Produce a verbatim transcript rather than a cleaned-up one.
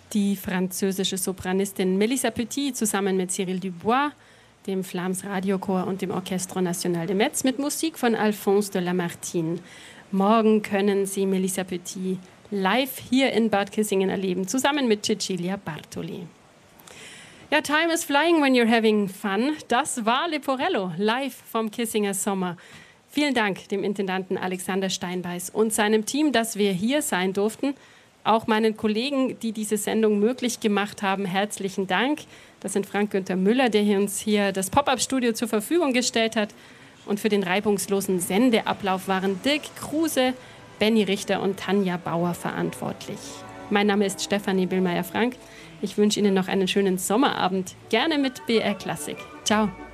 Die französische Sopranistin Mélissa Petit zusammen mit Cyril Dubois, dem Flams Radiochor und dem Orchestre National de Metz mit Musik von Alphonse de Lamartine. Morgen können Sie Mélissa Petit live hier in Bad Kissingen erleben, zusammen mit Cecilia Bartoli. Ja, time is flying when you're having fun. Das war Leporello, live vom Kissinger Sommer. Vielen Dank dem Intendanten Alexander Steinbeiß und seinem Team, dass wir hier sein durften. Auch meinen Kollegen, die diese Sendung möglich gemacht haben, herzlichen Dank. Das sind Frank-Günther Müller, der uns hier das Pop-Up-Studio zur Verfügung gestellt hat. Und für den reibungslosen Sendeablauf waren Dirk Kruse, Benny Richter und Tanja Bauer verantwortlich. Mein Name ist Stefanie Billmeier-Frank. Ich wünsche Ihnen noch einen schönen Sommerabend, gerne mit B R Klassik. Ciao.